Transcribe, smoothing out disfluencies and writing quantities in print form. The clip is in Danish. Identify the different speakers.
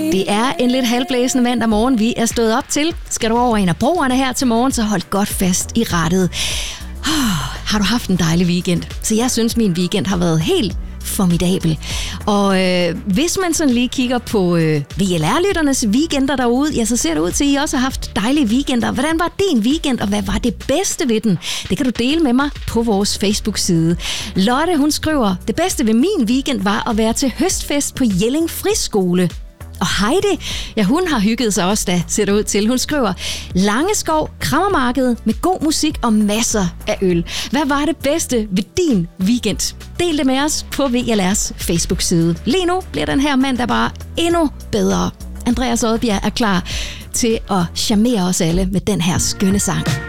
Speaker 1: Det er en lidt halvblæsende mandag morgen, vi er stået op til. Skal du over en af broerne her til morgen, så hold godt fast i rattet. Har du haft en dejlig weekend? Så jeg synes, min weekend har været helt formidabel. Og hvis man sådan lige kigger på VLR-lytternes weekender derude, ja, så ser det ud til, at I også har haft dejlige weekender. Hvordan var din weekend, og hvad var det bedste ved den? Det kan du dele med mig på vores Facebook-side. Lotte, hun skriver, det bedste ved min weekend var at være til høstfest på Jelling Friskole. Og Heidi, ja, hun har hygget sig også, da ser det ud til. Hun skriver, Langeskov Krammermarked med god musik og masser af øl. Hvad var det bedste ved din weekend? Del det med os på VLR's Facebook-side. Lige nu bliver den her mandag bare endnu bedre. Andreas Odbjerg er klar til at charmere os alle med den her skønne sang.